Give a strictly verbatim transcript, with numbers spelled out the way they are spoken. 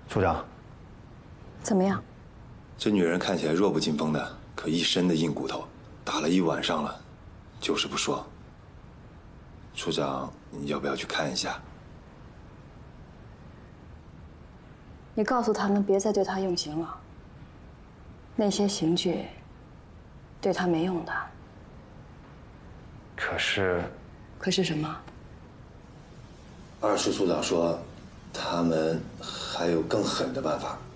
处长， 怎么样？ 这女人看起来弱不禁风的，可一身的硬骨头，打了一晚上了，就是不说。处长，你要不要去看一下？ 你告诉他们别再对他用刑了，那些刑具对他没用的。 可是， 可是什么？ 二处处长说，他们还有更狠的办法。